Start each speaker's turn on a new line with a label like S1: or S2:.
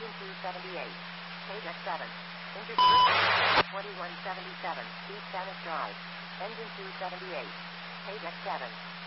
S1: Engine 278. Page X7. Intersection 2177. East Spanish Drive. Engine 278. Page X7.